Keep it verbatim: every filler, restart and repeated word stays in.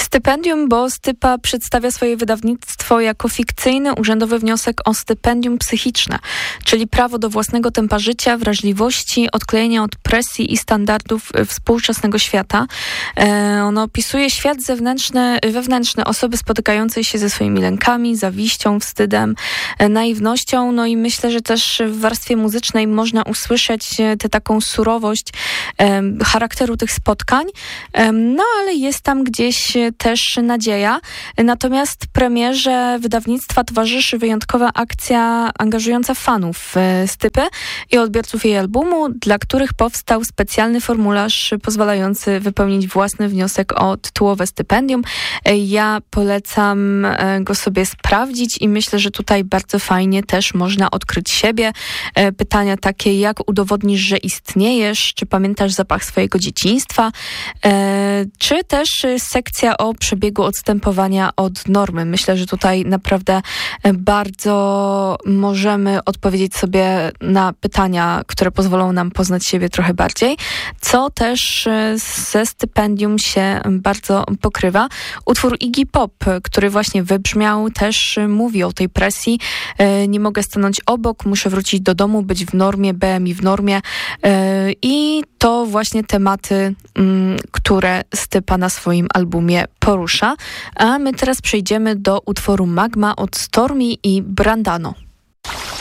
Stypendium, bo Stypa przedstawia swoje wydawnictwo jako fikcyjny urzędowy wniosek o stypendium psychiczne, czyli prawo do własnego tempa życia, wrażliwości, odklejenia od presji i standardów współczesnego świata. E, ono opisuje świat zewnętrzny, wewnętrzny osoby spotykającej się ze swoimi lękami, zawiścią, wstydem, e, naiwnością, no i myślę, że też w warstwie muzycznej można usłyszeć tę taką surowość e, charakteru tych spotkań, e, no ale jest tam gdzieś też nadzieja. Natomiast premierze wydawnictwa towarzyszy wyjątkowa akcja angażująca fanów Stypy i odbiorców jej albumu, dla których powstał specjalny formularz pozwalający wypełnić własny wniosek o tytułowe stypendium. Ja polecam go sobie sprawdzić i myślę, że tutaj bardzo fajnie też można odkryć siebie. Pytania takie, jak udowodnisz, że istniejesz, czy pamiętasz zapach swojego dzieciństwa, czy też sekcja o przebiegu odstępowania od normy. Myślę, że tutaj naprawdę bardzo możemy odpowiedzieć sobie na pytania, które pozwolą nam poznać siebie trochę bardziej, co też ze stypendium się bardzo pokrywa. Utwór Iggy Pop, który właśnie wybrzmiał, też mówi o tej presji. Nie mogę stanąć obok, muszę wrócić do domu, być w normie, B M I w normie. I to właśnie tematy, które Stypa na swoim albumie porusza. A my teraz przejdziemy do utworu Magma od Stormy i Brandano.